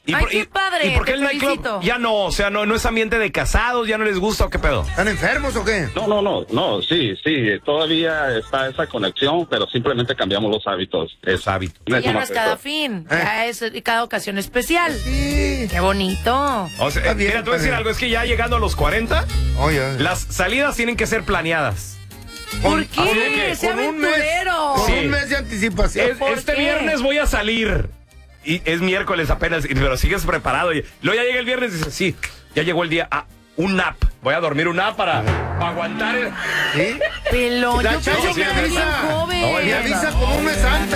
Qué padre. ¿Y por qué el nightclub felicito. ya no? O sea, no es ambiente de casados, ya no les gusta o qué pedo. ¿Están enfermos o qué? No, sí, todavía está esa conexión, pero simplemente cambiamos los hábitos. Los hábitos. Y ya no es cada fin, ya es cada ocasión especial. Sí. Qué bonito. O sea, Está bien, mira, te voy a decir algo, es que ya llegando a los 40, Oye. las salidas tienen que ser planeadas. ¿Por qué? ¡Sea aventurero! Con Sí. un mes de anticipación. Este qué? viernes voy a salir. Y es miércoles apenas, pero sigues preparado. Y luego ya llega el viernes y dices, sí, ya llegó el día. Un nap. Voy a dormir un nap para aguantar el... ¿Sí? Pelón, La yo Chayo pensé que me era bien avisa. joven. No, Me avisa como un mes antes.